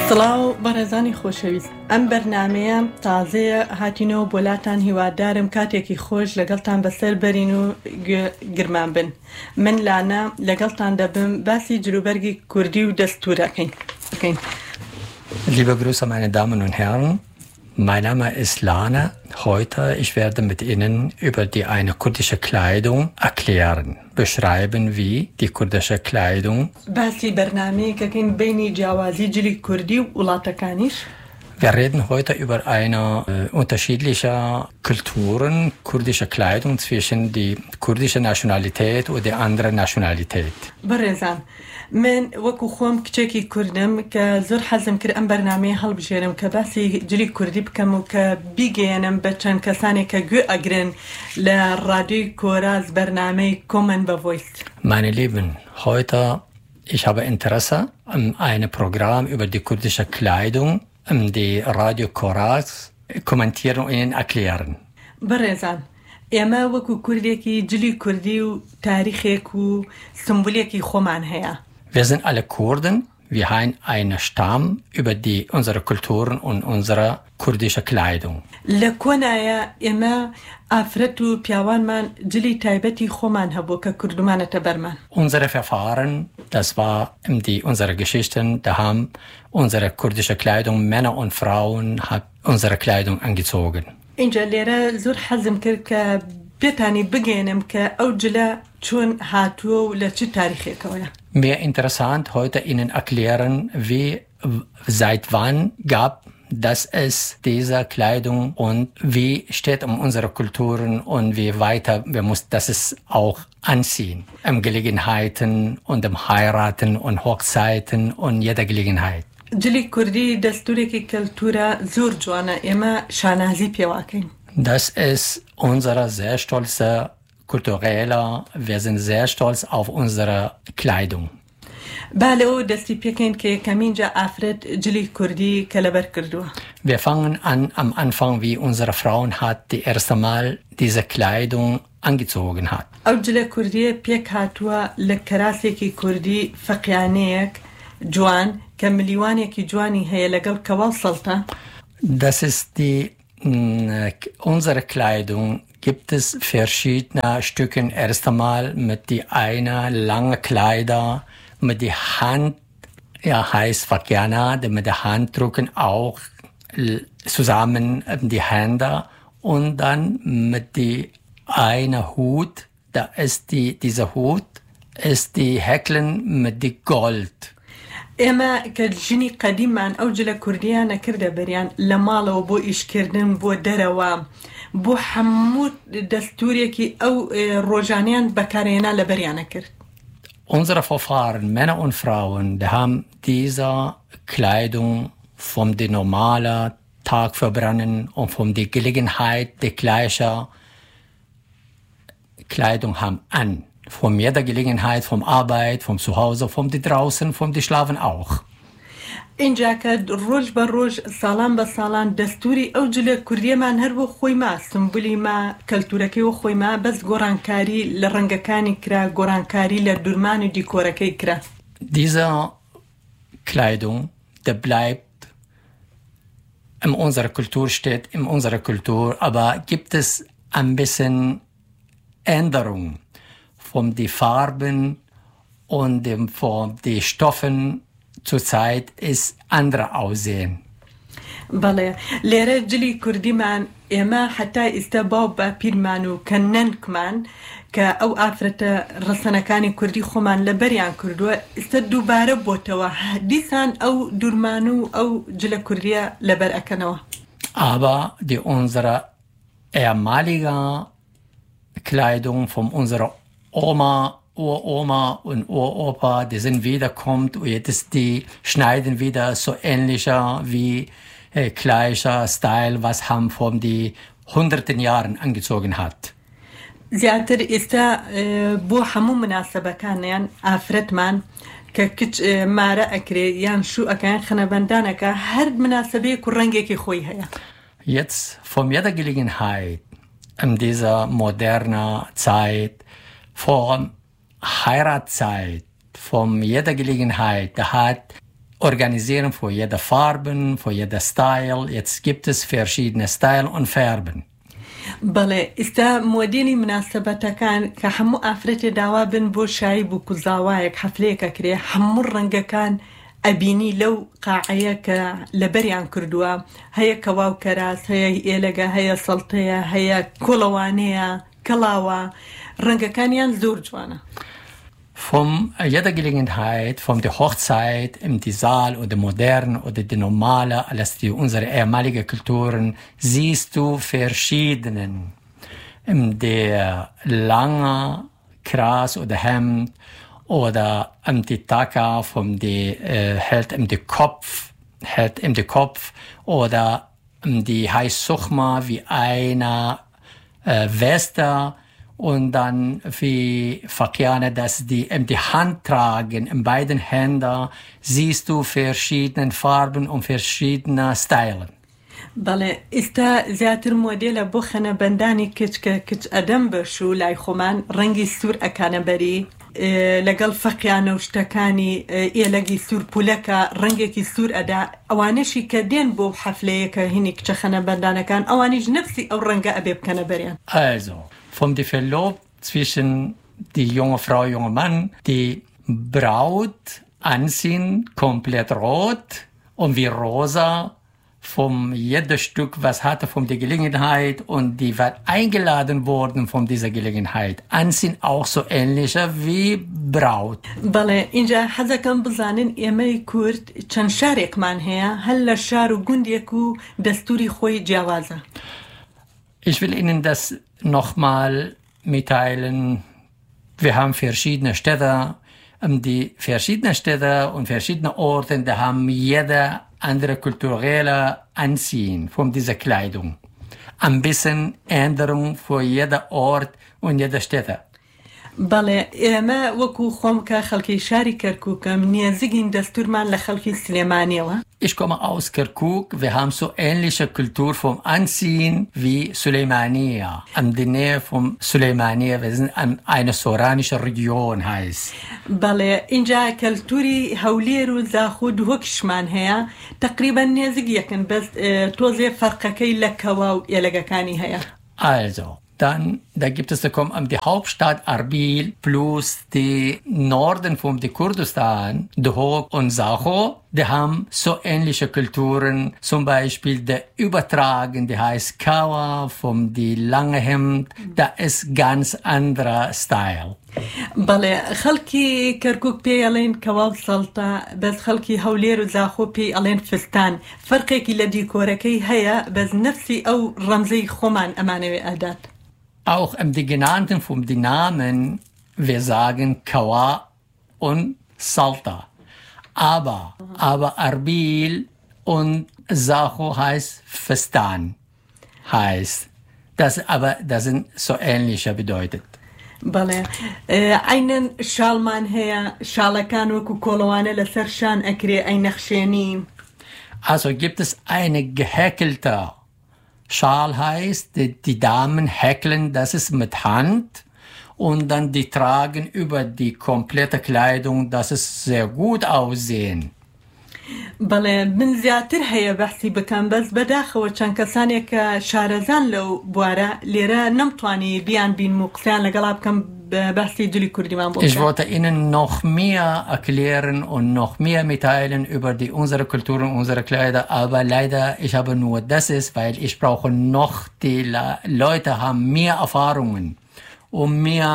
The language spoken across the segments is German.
سڵاو بەڕێزانی خۆشەویست، ئەم بەرنامەیە تازەیە هاتینەوە بۆلاتان، هیوادارم کاتێکی خۆش لەگەڵتان بەسەر بەرین و گرمان بن. من لانا لەگەڵتان دەبم باسی جلوبەرگی کوردی و دەستوورەکەین. Liebe Grüße, meine Damen und Herren. Mein Name ist Lana. Heute ich werde mit Ihnen über die eine kurdische Kleidung erklären, beschreiben, wie die kurdische Kleidung. باسی بەرنامەیەکەکەین بینی جیاوازی جلی کوردی و وڵاتەکانیش. Wir reden heute über eine unterschiedliche Kulturen, kurdische Kleidung zwischen die kurdische Nationalität und die andere Nationalität. بەڕێزان، من وەکو خۆم کچێکی کوردم کە زۆر حەزم کرد ئەم بەرنامەیە هەڵبژێرم کە باسی جلی کوردی بکەم و کە بیگەێنم بە چەند کەسانێک کە گوێ ئەگرن لە ڕادیۆی کۆراز بەرنامەی Common Voice. Meine Lieben, heute ich habe Interesse an einem Programm über die kurdische Kleidung, die Radio Koraz kommentieren und Ihnen erklären. بەڕێزان، ئێمە وەکو کوردێکی جلی کوردی و تاریخێک و سمبولێکی خۆمان هەیە. Wir sind alle Kurden. Wir haben einen Stamm über unsere Kulturen und unsere kurdische Kleidung. لە کۆنایە ئێمە ئافرەت و پیاوانمان جلی تایبەتی خۆمان هەبوو کە کوردمانەتە بەرمان. Unsere Verfahren, das war unsere Geschichten, da haben unsere kurdische Kleidung, Männer und Frauen, hat unsere Kleidung angezogen. اینجا لێرە زۆر حەزم کرد کە بێتانی بگێنم کە ئەو جلە چۆن هاتووە و لە چ تاریخێکەوەیە. Mir interessant heute Ihnen erklären, seit wann gab es diese Kleidung und wie steht um unsere Kulturen und wie weiter wir müssen das es auch anziehen. Gelegenheiten und Heiraten und Hochzeiten und jeder Gelegenheit. جلی کوردی دەستورێکی کەلتورە زۆر جوانە، ئێمە شانازی پێواکەین. Das ist unsere sehr stolze kulturelle, wir sind sehr stolz auf unsere Kleidung. با لەوە دەستی پێکەین کە یەکەمینجا ئافرەت جلی کوردی کە لەبەر کردووە. Wir fangen an am Anfang, wie unsere Frauen hat die erste Mal diese Kleidung angezogen hat. ئەو جلە کوردیە پێک هاتووە لە کەراسێکی کوردی فەقیانەیەک جوان کە ملیوانێکی جوانی هەیە لەگەڵ کەواڵ سەڵتە. Das ist unsere Kleidung. Gibt es verschiedene Stücken. Erst einmal mit die eine lange Kleider mit die Hand, ja heißt Fakiana, mit der Hand drücken auch zusammen die Hände und dann mit die eine Hut, da ist dieser Hut ist die Häkeln mit die Gold. ئێمە کە ژنی قەدیمان ئەو جلە کوردیانە کردە بەریان لە ماڵەوە بۆ ئیشکردن بۆ دەرەوە بۆ هەموو دەستورێکی ئەو ڕۆژانیان بەکارهێنا لە بەریانە کرد. Unsere Vorfahren, Männer und Frauen, die haben diese Kleidung von der normalen Tag verbrennen und von der Gelegenheit die gleiche Kleidung haben an. Von jeder Gelegenheit, vom Arbeit, vom Zuhause, vom die draußen, vom die Schlafen auch. اینجا کە ڕۆژ بە ڕۆژ ساڵان بە ساڵان دەستوری ئەو جلە کوردیەمان هەر بۆ خۆی ما سمبولی ما کەلتورەکەی و خۆی ما بەس گۆڕانکاری لە ڕەنگەکانی کرا، گۆڕانکاری لە دوورمان و دیکۆرەکەی کرا. Diese Kleidung, der bleibt in unserer Kultur, steht in unserer Kultur, aber gibt es ein bisschen Änderungen von den Farben und von den Stoffen zurzeit ist andere Aussehen. بەڵێ لێرە جلی کوردیمان ئێمە حتا ئێستا باو بە پیرمان و کە نەنکمان کە ئەو ئافرەتە ڕەسەنەکانی کوردی خۆمان لە بەریان کردووە ئێستا دووبارە بۆتەوە دیسان ئەو دوورمان و ئەو جلە کوردیە لەبەر ئەکەنەوە. Aber unsere ehemalige Kleidung von unserer Oma, Uroma und Uropa, die sind wiederkommt und jetzt die schneiden wieder so ähnlicher wie gleicher Style, was haben von die hunderten Jahren angezogen hat. زیاتر ئێستا بۆ هەموو مناسبەکانیان ئافرەتمان کە کچ مارە ئەکرێ یان شوو ئەکەیان خەنەبەندانەکە هەر مناسبەیەک و ڕەنگێکی خۆی هەیە. Jetzt von jeder Gelegenheit in dieser modernen Zeit, vor Heiratszeit, von jeder Gelegenheit, da hat organisieren für jede Farben, für jeder Style. Jetzt gibt es verschiedene Style und Farben. بەڵێ ئێستا مۆدیلی مناسبەتەکان کە هەموو ئافرەتێ داوا بن بۆ شایی بوو کوزاوایەک حەفلەیەکە کرێ هەموو ڕەنگەکان ئەبینی لەو قاعەیە کە لەبەریان کردووە هەیە کەواو کەراس هەیە ئێلەگە هەیە سەڵتەیە هەیە کۆڵەوانەیە کەڵاوە ڕەنگەکانیان زۆر جوانە. Von jeder Gelegenheit, von der Hochzeit, im die Saal oder modern oder die normale, alles die unsere ehemalige Kulturen, siehst du verschiedenen. Der lange Kras oder Hemd oder die Taka von die hält im Kopf oder die heißt Suchma wie einer Weste. Und dann wie Fakiane, dass die Hand tragen, in beiden Händen, siehst du verschiedene Farben und verschiedene Stylen. بەڵێ ئێستا زیاتر مۆدێلە بۆ خەنەبەندانی کچکە کچ ئەدەم بەش و لای خۆمان ڕەنگی سوور ئەکانە بەری لەگەڵ فەقیانە و شتەکانی ئێلەگی سوور پولەکە ڕەنگێکی سوور ئەدا ئەوانەشی کە دێن بۆ حەفلەیەکە هینی کچە خەنەبەندانەکان ئەوانیش نەفسی ئەو ڕەنگە ئەبێ بکەنە بەریان. Also, vom die Verlob zwischen die junge Frau, junge Mann, die Braut anziehen komplett rot und wie rosa vom jedes Stück, was hatte von der Gelegenheit und die war eingeladen worden von dieser Gelegenheit. Anziehen auch so ähnlicher wie Braut. بەڵێ اینجا حەزەکەم بزانن ئێمەی کورد چەند شارێکمان هەیە هەل لە شار و گوندێک و دەستوری خۆی جیاوازە. Ich will Ihnen das nochmal mitteilen. Wir haben verschiedene Städte. Die verschiedenen Städte und verschiedene Orte, da haben jeder andere kulturelle Anziehen von dieser Kleidung. Ein bisschen Änderung für jeder Ort und jeder Städte. بەڵێ ئێمە وەکو خۆم کە خەڵکی شاری کەرکووکم نێزگین دەستورمان لە خەڵکی سلێمانیەوە. Ich komme aus Kirkuk. Wir haben so ähnliche Kultur vom Anziehen wie Suleimania. An der Nähe von Suleimania, wir sind an eine soranische Region heißt. بەڵێ اینجا کەلتوری هەولێر و زاخود وەکشمان هەیە تقریبا نێزگیەکن بەس تۆزێ فەرقەکەی لە کەوا و ئێلەگەکانی هەیە. Also, dann, da gibt es die Hauptstadt Arbil plus die Norden von Kurdistan, Duhok und Sacho, die haben so ähnliche Kulturen, zum Beispiel der Übertragen, die heißt Kawa, von die lange Hemd, da ist ganz anderer Style. بەڵێ خەڵکی کەرکووک پێی ئەڵێن کەواو سەڵتە بەس خەڵکی هەولێر و زاخۆ پێی ئەڵێن فستان فەرقێکی لە دیکۆرەکەی هەیە بەس نەفسی ئەو ڕەمزەی خۆمان ئەمانەوێ ئەدات. Auch die genannten von den Namen, wir sagen Kawa und Salta. Aber Arbil und Sacho heißt Festan. Das sind so ähnliche bedeutet. بەڵێ ئەینەن شاڵمان هەیە شاڵەکان وەکو کۆڵەوانە لەسەر شان ئەکرێ ئەی نەخشێنی. Also gibt es eine gehäkelte Schal heißt, die Damen häkeln, das ist mit Hand und dann die tragen über die komplette Kleidung, dass es sehr gut aussehen. بەڵێ من زیاتر هەیە بەحسی بکەم بەس بەداخەوە چەند کەسانێک کە شارەزان لەو بوارە لێرە نەمتوانی بیان بین و قسەیان لەگەڵا بکەم بەحسی جلی کوردیمان بۆ. Ich wollte Ihnen noch mehr erklären und noch mehr mitteilen über unsere Kultur und unsere Kleider, aber leider, ich habe nur das ist, weil ich brauche noch, die Leute haben mehr Erfahrungen und mehr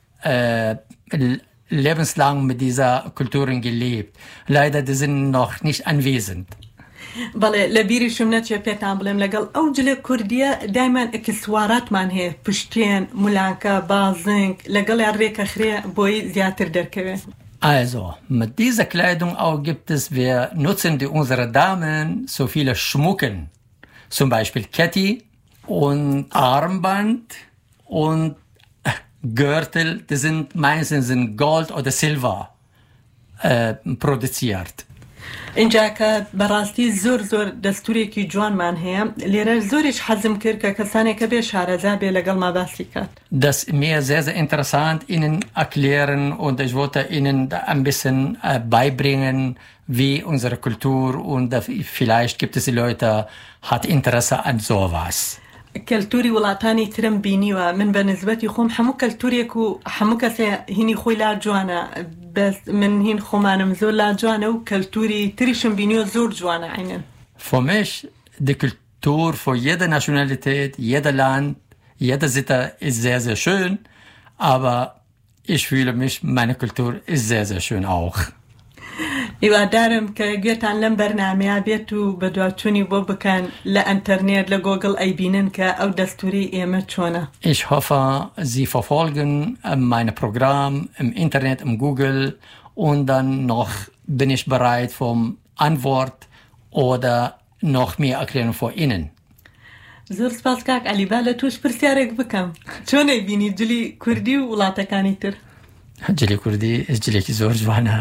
lebenslang mit dieser Kulturen gelebt. Leider, die sind noch nicht anwesend. بەڵێ لە بیریشم نەچێ پێتان بڵێم لەگەڵ ئەو جلە کوردیە دایمان ئەکسواراتمان هەیە پشتێن مولانکە بازنگ لەگەڵ ڕێکە خرێ بۆی زیاتر دەرکەوێت. Also, mit dieser Kleidung auch gibt es, wir nutzen unsere Damen so viele Schmucken. Zum Beispiel Ketti und Armband und Gürtel, die sind meistens in Gold oder Silber produziert. اینجا کە بەڕاستی زۆر دەستورێکی جوانمان هەیە لێرە زۆریش حەزم کرد کە کەسانێکە بێ شارەزا بێ لەگەڵ ما باسی کات. Das ist mir sehr, sehr interessant Ihnen erklären und ich wollte Ihnen ein bisschen beibringen, wie unsere Kultur und vielleicht gibt es Leute, hat Interesse an sowas. کەلتوری وڵاتانی ترم بینیوە من بە نسبەتی خۆم هەموو کەلتورێک و هەموو کەسێ هینی خۆی لا جوانە بەس من هین خۆمانم زۆر لا جوانە و کەلتوری تریشم بینیوە زۆر جوانە عینن. Für mich, die Kultur für jede Nationalität, jeder Land, jede Sitte ist sehr, sehr schön, aber ich fühle mich, meine Kultur ist sehr, sehr schön auch. هیوادارم کە گوێتان لەم بەرنامەیە بێت و بەدواچوونی بۆ بکەن لە ئەنتەرنێت لە گۆگڵ ئەیبینن کە ئەو دەستوری ئێمە چۆنە. Ich hoffe, Sie verfolgen mein Programm im Internet, im Google und dann noch bin ich bereit für Antwort oder noch mehr Erklärung vor Ihnen. زۆر سپاس کاک عەلی با لە توش پرسیارێک بکەم چۆنەی بینی جلی کوردی و وڵاتەکانی تر؟ جلی کوردی جلێکی زۆر جوانە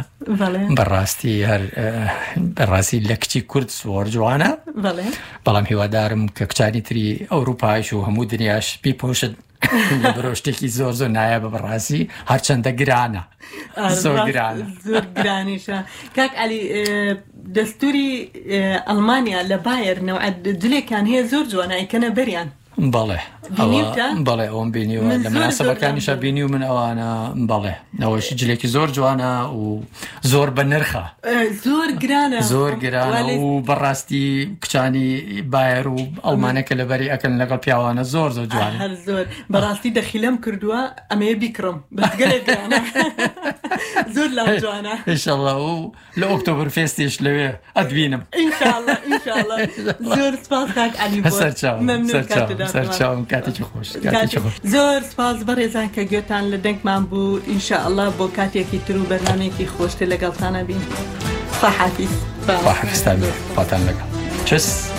بەڕاستی لە کچی کورد زۆر جوانە بەڵام هیوادارم کە کچانی تری ئەوروپایش و هەموو دنیاش بیپۆشن لە بەرەو شتێکی زۆر زۆر نایە بەڕاستی هەرچەندە گرانە زۆر گرانیشە. کاک عەلی دەستوری ئەڵمانیا لە بایر نەوعەت جلێکان هەیە زۆر جوانە ئەیکەنە بەریان. بەڵێ بەڵێ ئەوم بینیوە لە مناسبەکانیشە بینی و من ئەوانە بەڵێ ئەوەش جلێکی زۆر جوانە و زۆر بە نرخە زۆر گرانە و بەڕاستی کچانی بایر و ئەڵمانەکە لەبەری ئەکەن لەگەڵ پیاوانە زۆر زۆر جوانە زۆر بەڕاستی دەخیلەم کردووە ئەمەیە بیکڕم بەگەلێک گرانە زۆر لا جوانە ئینشاءڵڵا و لە ئۆکتۆبر فێستیش لەوێ ئەدبینم ئینشاءڵڵا زۆر سپاس کاک عەلی بۆ سەرچاوم کاتێکی خۆش زۆر سپاس بەڕێزان کە گوێتان لە دەنگمان بوو ئینشاءڵڵا بۆ کاتێکی تر و بەرنامەیەکی خۆشتر لەگەڵتانە بین. خواحافیز خاتان لەگەڵ چس